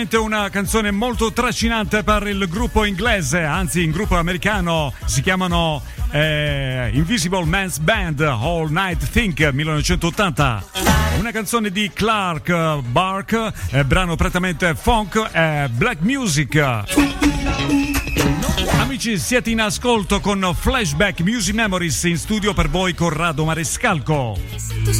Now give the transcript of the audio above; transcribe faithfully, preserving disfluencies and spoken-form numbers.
Una canzone molto trascinante per il gruppo inglese, anzi in gruppo americano, si chiamano eh, Invisible Man's Band, All Night Think, millenovecentottanta. Una canzone di Clark Bark, eh, brano prettamente funk e black music. Amici, siete in ascolto con Flashback Music Memories, in studio per voi Corrado Marescalco.